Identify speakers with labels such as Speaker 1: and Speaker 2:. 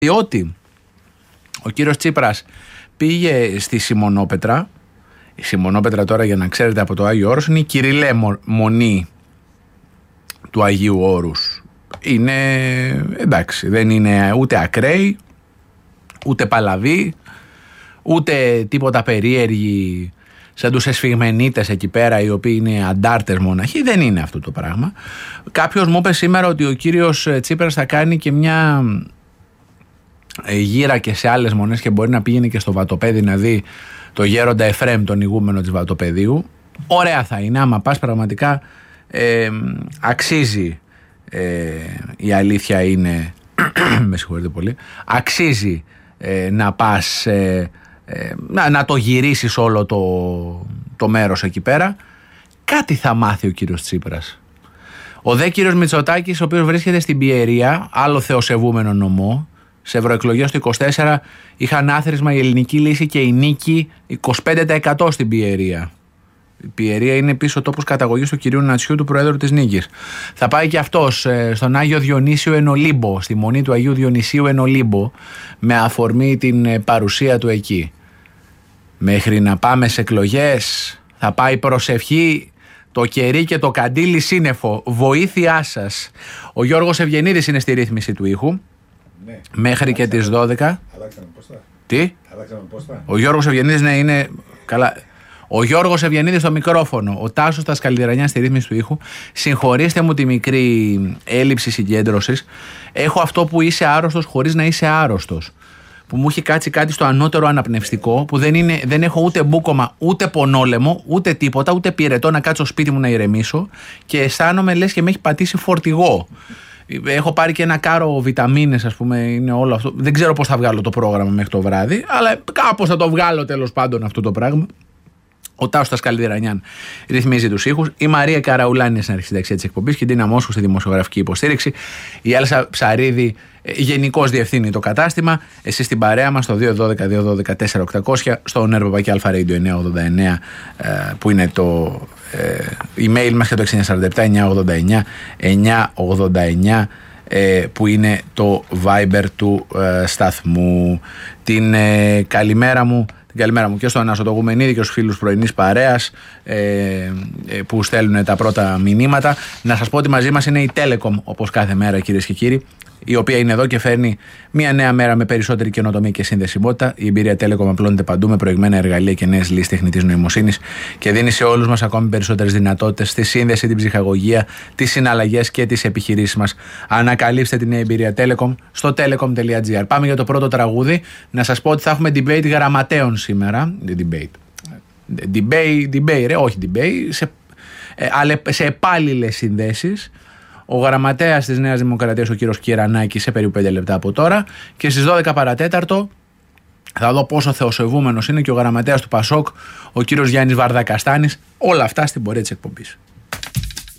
Speaker 1: Διότι ο κύριος Τσίπρας πήγε στη Σιμονόπετρα. Η Σιμονόπετρα τώρα, για να ξέρετε, από το Άγιο Όρος είναι η Κυριλέ μονή του Αγίου Όρους. Είναι, εντάξει, δεν είναι ούτε ακραίοι, ούτε παλαβοί, ούτε τίποτα περίεργοι σαν τους εσφιγμενίτες εκεί πέρα, οι οποίοι είναι αντάρτες μοναχοί. Δεν είναι αυτό το πράγμα. Κάποιος μου είπε σήμερα ότι ο κύριος Τσίπρας θα κάνει και μια γύρα και σε άλλες μονές και μπορεί να πήγαινε και στο Βατοπέδι να δει το γέροντα Εφραίμ, τον ηγούμενο της Βατοπεδίου. Ωραία θα είναι, άμα πας πραγματικά αξίζει, η αλήθεια είναι με συγχωρείτε πολύ, αξίζει να πας να το γυρίσεις όλο το μέρος εκεί πέρα. Κάτι θα μάθει ο κύριος Τσίπρας. Ο δε κύριος Μητσοτάκης, ο οποίος βρίσκεται στην Πιερία, άλλο θεοσεβούμενο νομό, σε ευρωεκλογές του 24 είχαν άθροισμα η Ελληνική Λύση και η Νίκη 25% στην Πιερία. Η Πιερία είναι επίσης τόπος καταγωγής του κυρίου Νατσιού, του Προέδρου της Νίκης. Θα πάει και αυτός στον Άγιο Διονύσιο εν Ολύμπο, στη μονή του Αγίου Διονυσίου εν Ολύμπο, με αφορμή την παρουσία του εκεί. Μέχρι να πάμε σε εκλογές θα πάει προσευχή, το κερί και το καντήλι σύννεφο. Βοήθειά σας. Ο Γιώργος Ευγενίδης είναι στη ρύθμιση του ήχου. Ναι. Μέχρι και τις 12.
Speaker 2: Αλλάξαμε πόστα.
Speaker 1: Τι?
Speaker 2: Αλλάξαμε πόστα.
Speaker 1: Ο Γιώργος Ευγενίδης, ναι, είναι καλά. Ο Γιώργος Ευγενίδης στο μικρόφωνο. Ο Τάσος Τασκαλιδρανιάς στη ρύθμιση του ήχου. Συγχωρήστε μου τη μικρή έλλειψη συγκέντρωσης. Έχω αυτό που είσαι άρρωστος χωρίς να είσαι άρρωστος. Που μου έχει κάτσει κάτι στο ανώτερο αναπνευστικό, που δεν έχω ούτε μπούκομα, ούτε πονόλεμο, ούτε τίποτα, ούτε πυρετό να κάτσω σπίτι μου να ηρεμήσω και αισθάνομαι λες και με έχει πατήσει φορτηγό. Έχω πάρει και ένα κάρο βιταμίνες, ας πούμε, είναι όλο αυτό. Δεν ξέρω πώς θα βγάλω το πρόγραμμα μέχρι το βράδυ, αλλά κάπως θα το βγάλω τέλος πάντων αυτό το πράγμα. Ο Τάσος Τασκαλιδρανιάν ρυθμίζει τους ήχους. Η Μαρία Καραουλάνη είναι στην αρχισυνταξία της εκπομπής και η Ντίνα Μόσχου στη δημοσιογραφική υποστήριξη. Η Έλσα Ψαρίδη γενικώς διευθύνει το κατάστημα. Εσείς στην παρέα μας στο 212-212-4800, στο nrpapaki-alpha-radio 989 που είναι το email μας, και το 647-989-989 που είναι το Viber του σταθμού. Την καλημέρα μου και στον Αναστογουμενίδη και στους φίλους πρωινής παρέας που στέλνουν τα πρώτα μηνύματα. Να σας πω ότι μαζί μας είναι η Telecom, όπως κάθε μέρα, κυρίες και κύριοι, η οποία είναι εδώ και φέρνει μια νέα μέρα με περισσότερη καινοτομία και συνδεσιμότητα. Η εμπειρία Telecom απλώνεται παντού με προηγμένα εργαλεία και νέες λύσεις τεχνητής νοημοσύνης και δίνει σε όλους μας ακόμη περισσότερες δυνατότητες στη σύνδεση, την ψυχαγωγία, τις συναλλαγές και τις επιχειρήσεις μας. Ανακαλύψτε την νέα εμπειρία Telecom στο telecom.gr. Πάμε για το πρώτο τραγούδι. Να σας πω ότι θα έχουμε debate γραμματέων σήμερα. Σε επάλληλες συνδέσεις. Ο γραμματέας της Νέας Δημοκρατίας, ο κύριος Κυρανάκης, σε περίπου 5 λεπτά από τώρα, και στις 12 παρατέταρτο θα δω πόσο θεοσεβούμενος είναι και ο γραμματέας του Πασόκ, ο κύριος Γιάννης Βαρδακαστάνης. Όλα αυτά στην πορεία της εκπομπής.